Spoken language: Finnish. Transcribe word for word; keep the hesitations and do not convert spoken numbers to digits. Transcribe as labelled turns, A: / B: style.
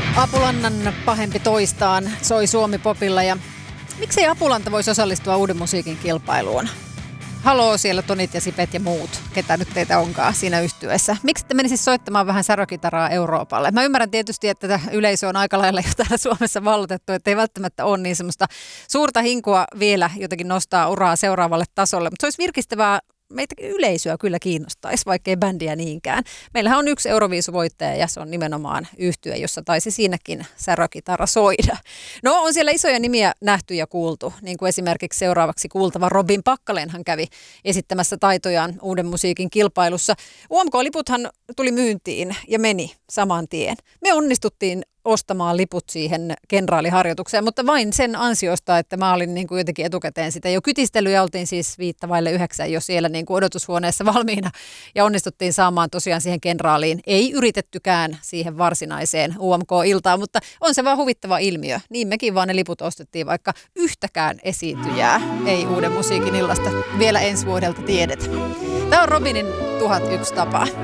A: Apulannan pahempi toistaan soi Suomi-popilla ja miksei Apulanta voisi osallistua uuden musiikin kilpailuun? Haloo siellä Tonit ja Sipet ja muut, ketä nyt teitä onkaan siinä yhtyeessä. Miksi te menisit soittamaan vähän särökitaraa Euroopalle? Mä ymmärrän tietysti, että tätä yleisö on aika lailla jo täällä Suomessa vallotettu, että ei välttämättä ole niin semmoista suurta hinkua vielä jotenkin nostaa uraa seuraavalle tasolle. Mutta se olisi virkistävää, meitä yleisöä kyllä kiinnostaisi, vaikkei bändiä niinkään. Meillähän on yksi Euroviisuvoittaja ja se on nimenomaan yhtye, jossa taisi siinäkin särökitara soida. No on siellä isoja nimiä nähty ja kuultu, niin kuin esimerkiksi seuraavaksi kuultava Robin Packalenhan kävi esittämässä taitojaan uuden musiikin kilpailussa. U M K-liputhan tuli myyntiin ja meni saman tien. Me onnistuttiin ostamaan liput siihen kenraaliharjoitukseen, mutta vain sen ansiosta, että mä olin niin kuin jotenkin etukäteen sitä jo kytistellyt ja oltiin siis viittä vaille yhdeksän jo siellä niin kuin odotushuoneessa valmiina ja onnistuttiin saamaan tosiaan siihen kenraaliin. Ei yritettykään siihen varsinaiseen U M K-iltaan, mutta on se vaan huvittava ilmiö. Niin mekin vaan ne liput ostettiin, vaikka yhtäkään esiintyjää ei uuden musiikin illasta vielä ensi vuodelta tiedetä. Tämä on Robinin tuhat yksi tapa.